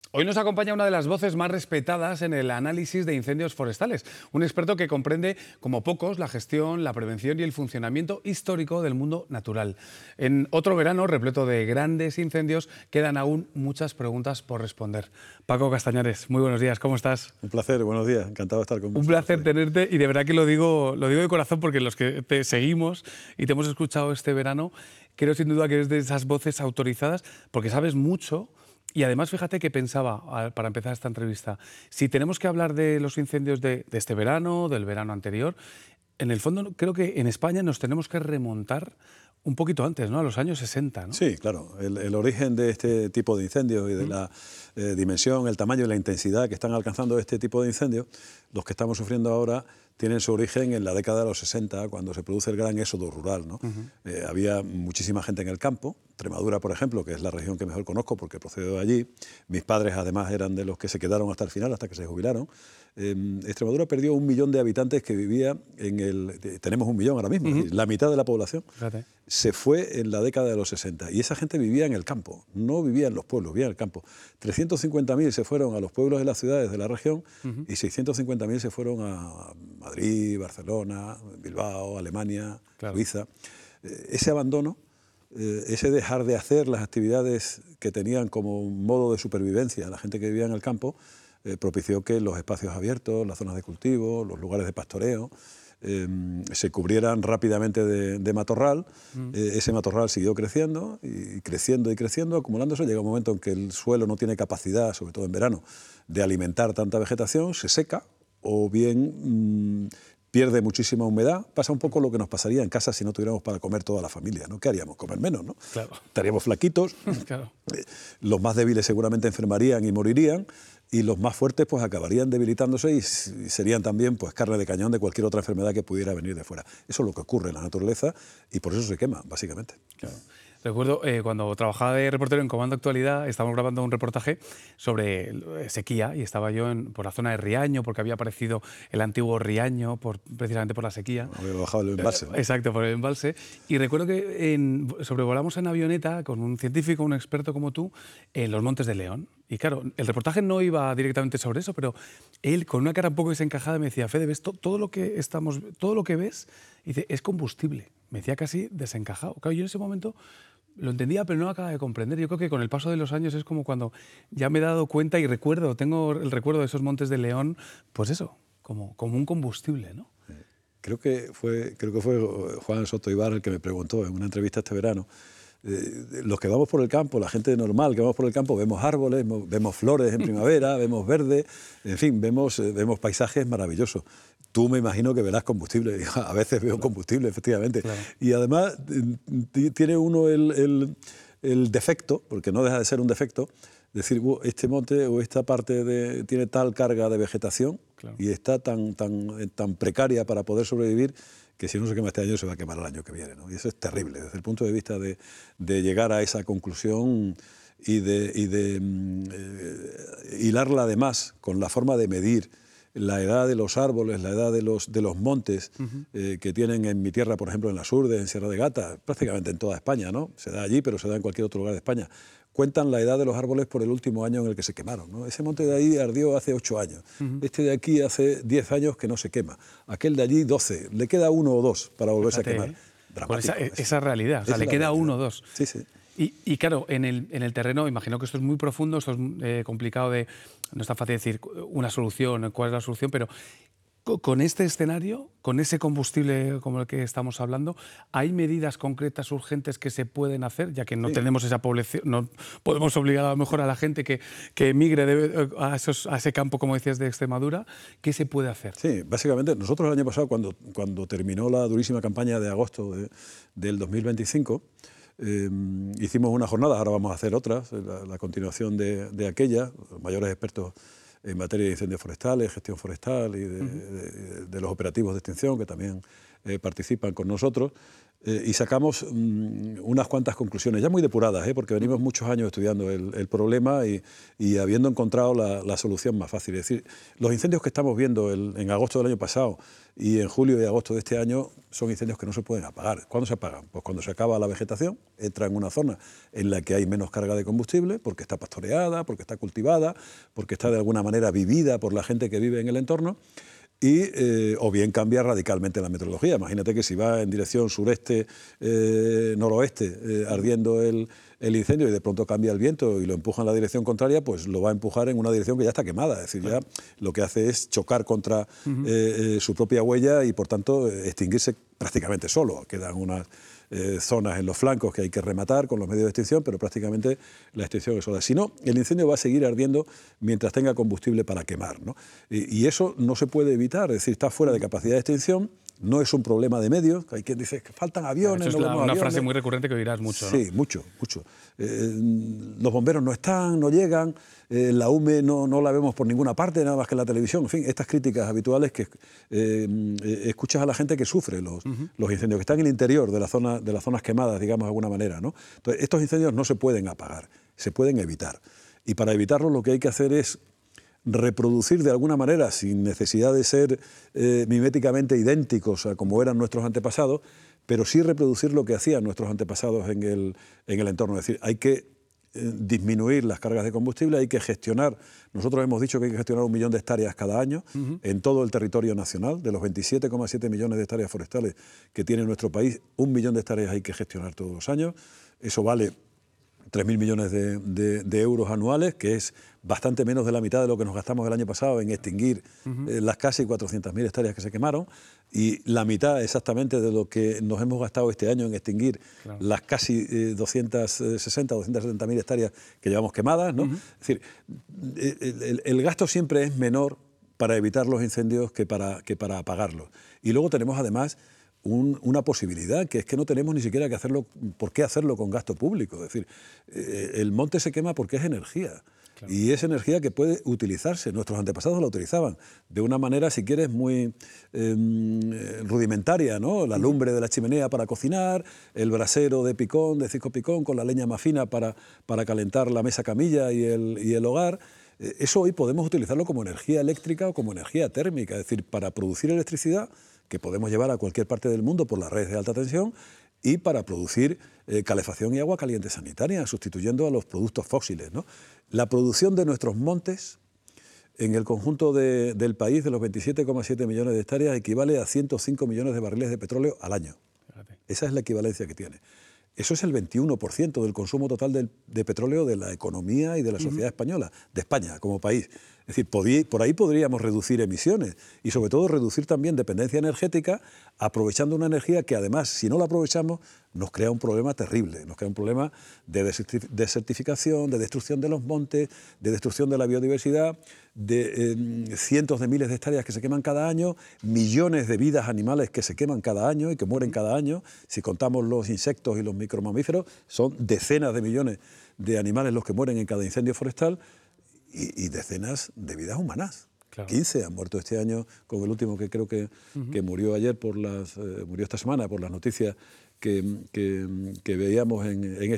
Hoy nos acompaña una de las voces más respetadas en el análisis de incendios forestales, un experto que comprende como pocos la gestión, la prevención y el funcionamiento histórico del mundo natural. En otro verano repleto de grandes incendios quedan aún muchas preguntas por responder. Paco Castañares, muy buenos días, ¿cómo estás? Un placer, buenos días, encantado de estar con Un vosotros placer hoy. tenerte y de verdad que lo digo de corazón porque los que te seguimos y te hemos escuchado este verano, creo sin duda que eres de esas voces autorizadas porque sabes mucho. Y además, fíjate que pensaba, para empezar esta entrevista, si tenemos que hablar de los incendios de este verano, del verano anterior, en el fondo creo que en España nos tenemos que remontar un poquito antes, ¿no? A los años 60, ¿no? Sí, claro, el origen de este tipo de incendios y de la dimensión, el tamaño y la intensidad que están alcanzando este tipo de incendios, los que estamos sufriendo ahora, tienen su origen en la década de los 60, cuando se produce el gran éxodo rural, ¿no? Había muchísima gente en el campo, Extremadura, por ejemplo, que es la región que mejor conozco porque procedo de allí. Mis padres, además, eran de los que se quedaron hasta el final, hasta que se jubilaron. Extremadura perdió 1 millón de habitantes que vivía en el... Tenemos 1 millón ahora mismo, es decir, la mitad de la población Fíjate. se fue en la década de los 60 y esa gente vivía en el campo, no vivía en los pueblos, vivía en el campo. 350.000 se fueron a los pueblos de las ciudades de la región y 650.000 se fueron a Madrid, Barcelona, Bilbao, Alemania, Claro. Suiza. Ese abandono, ese dejar de hacer las actividades que tenían como un modo de supervivencia la gente que vivía en el campo, propició que los espacios abiertos, las zonas de cultivo, los lugares de pastoreo, se cubrieran rápidamente de matorral. Ese matorral siguió creciendo y creciendo y creciendo, acumulándose. Llega un momento en que el suelo no tiene capacidad, sobre todo en verano, de alimentar tanta vegetación, se seca o bien pierde muchísima humedad. Pasa un poco lo que nos pasaría en casa si no tuviéramos para comer toda la familia, ¿no? ¿Qué haríamos? Comer menos, ¿no? Claro. Estaríamos flaquitos, Claro. los más débiles seguramente enfermarían y morirían, y los más fuertes pues acabarían debilitándose y serían también pues carne de cañón de cualquier otra enfermedad que pudiera venir de fuera. Eso es lo que ocurre en la naturaleza y por eso se quema, básicamente. Claro. Recuerdo cuando trabajaba de reportero en Comando Actualidad, estábamos grabando un reportaje sobre sequía y estaba yo por la zona de Riaño, porque había aparecido el antiguo Riaño precisamente por la sequía. Había bajado el embalse, ¿no? Exacto, por el embalse. Y recuerdo que sobrevolamos en avioneta con un científico, un experto como tú, en los Montes de León. Y claro, el reportaje no iba directamente sobre eso, pero él con una cara un poco desencajada me decía: Fede, ¿ves todo lo que ves? Y dice, es combustible. Me decía casi desencajado. Claro, yo en ese momento lo entendía, pero no lo acababa de comprender. Yo creo que con el paso de los años es como cuando ya me he dado cuenta y tengo el recuerdo de esos Montes de León, pues eso, como un combustible, ¿no? Creo que fue Juan Soto Ibarra el que me preguntó en una entrevista este verano. Los que vamos por el campo, la gente normal que vamos por el campo, vemos árboles, vemos flores en primavera, vemos verde, en fin, vemos paisajes maravillosos. Tú me imagino que verás combustible. A veces veo combustible, efectivamente. Claro. Y además tiene uno el defecto, porque no deja de ser un defecto, decir, este monte o esta parte tiene tal carga de vegetación, Claro. y está tan precaria para poder sobrevivir, que si no se quema este año se va a quemar el año que viene, ¿no? Y eso es terrible desde el punto de vista de llegar a esa conclusión y de hilarla además con la forma de medir la edad de los árboles, la edad de los montes que tienen en mi tierra, por ejemplo, en las Urdes, en Sierra de Gata, prácticamente en toda España, ¿no? Se da allí, pero se da en cualquier otro lugar de España. Cuentan la edad de los árboles por el último año en el que se quemaron, ¿no? Ese monte de ahí ardió hace 8 años. Este de aquí hace 10 años que no se quema. Aquel de allí 12. Le queda 1 o 2 para volverse Fíjate, a quemar. Con Dramático. esa realidad, o sea, Es le la queda realidad. 1 o 2. Sí, sí. Y claro, en el terreno, imagino que esto es muy profundo, esto es complicado no es tan fácil decir una solución, cuál es la solución, pero con este escenario, con ese combustible como el que estamos hablando, ¿hay medidas concretas, urgentes que se pueden hacer, ya que no tenemos esa población, no podemos obligar a lo mejor a la gente que emigre a ese campo, como decías, de Extremadura? ¿Qué se puede hacer? Sí, básicamente nosotros el año pasado, cuando terminó la durísima campaña de agosto del 2025, hicimos unas jornadas, ahora vamos a hacer otras, la continuación de aquella, los mayores expertos en materia de incendios forestales, gestión forestal y de los operativos de extinción que también participan con nosotros. y sacamos unas cuantas conclusiones, ya muy depuradas, porque venimos muchos años estudiando el problema y habiendo encontrado la solución más fácil. Es decir, los incendios que estamos viendo en agosto del año pasado y en julio y agosto de este año son incendios que no se pueden apagar. ¿Cuándo se apagan? Pues cuando se acaba la vegetación, entra en una zona en la que hay menos carga de combustible, porque está pastoreada, porque está cultivada, porque está de alguna manera vivida por la gente que vive en el entorno, o bien cambia radicalmente la meteorología. Imagínate que si va en dirección sureste, noroeste, ardiendo el incendio y de pronto cambia el viento y lo empuja en la dirección contraria, pues lo va a empujar en una dirección que ya está quemada. Es decir, ya lo que hace es chocar contra su propia huella y, por tanto, extinguirse prácticamente solo. Quedan unas zonas en los flancos que hay que rematar con los medios de extinción, pero prácticamente la extinción es sola. Si no, el incendio va a seguir ardiendo mientras tenga combustible para quemar, ¿no? Y eso no se puede evitar, es decir, está fuera de capacidad de extinción. No es un problema de medios. Hay quien dice que faltan aviones. Eso es una frase muy recurrente que oirás mucho, ¿no? Sí, mucho. Los bomberos no están, no llegan, la UME no la vemos por ninguna parte, nada más que en la televisión. En fin, estas críticas habituales que escuchas a la gente que sufre los incendios, que están en el interior de las zonas quemadas, digamos de alguna manera, ¿no? Entonces, estos incendios no se pueden apagar, se pueden evitar. Y para evitarlos lo que hay que hacer es reproducir de alguna manera, sin necesidad de ser miméticamente idénticos a como eran nuestros antepasados, pero sí reproducir lo que hacían nuestros antepasados en el entorno. Es decir, hay que disminuir las cargas de combustible, hay que gestionar. Nosotros hemos dicho que hay que gestionar 1 millón de hectáreas cada año en todo el territorio nacional. De los 27,7 millones de hectáreas forestales que tiene nuestro país, 1 millón de hectáreas hay que gestionar todos los años. Eso vale 3.000 millones de euros anuales, que es bastante menos de la mitad de lo que nos gastamos el año pasado en extinguir las casi 400.000 hectáreas que se quemaron, y la mitad exactamente de lo que nos hemos gastado este año en extinguir las casi 270.000 hectáreas que llevamos quemadas, ¿no? Es decir, el gasto siempre es menor para evitar los incendios que para apagarlos. Y luego tenemos además una posibilidad, que es que no tenemos ni siquiera por qué hacerlo con gasto público. Es decir, el monte se quema porque es energía. Claro. Y es energía que puede utilizarse. Nuestros antepasados la utilizaban de una manera, si quieres, muy rudimentaria, ¿no? La lumbre de la chimenea para cocinar, el brasero de picón, de cisco picón, con la leña más fina para calentar la mesa camilla y el hogar. Eso hoy podemos utilizarlo como energía eléctrica o como energía térmica, es decir, para producir electricidad, que podemos llevar a cualquier parte del mundo por las redes de alta tensión, y para producir calefacción y agua caliente sanitaria, sustituyendo a los productos fósiles, ¿no? La producción de nuestros montes en el conjunto del país, de los 27,7 millones de hectáreas, equivale a 105 millones de barriles de petróleo al año. Fíjate. Esa es la equivalencia que tiene. Eso es el 21% del consumo total de petróleo de la economía y de la sociedad española, de España como país. Es decir, por ahí podríamos reducir emisiones y sobre todo reducir también dependencia energética, aprovechando una energía que además, si no la aprovechamos, nos crea un problema terrible. Nos crea un problema de desertificación, de destrucción de los montes, de destrucción de la biodiversidad, de cientos de miles de hectáreas que se queman cada año, millones de vidas animales que se queman cada año y que mueren cada año. Si contamos los insectos y los micromamíferos, son decenas de millones de animales los que mueren en cada incendio forestal, y decenas de vidas humanas. Claro. 15 han muerto este año, con el último que creo que murió ayer murió esta semana por las noticias que veíamos en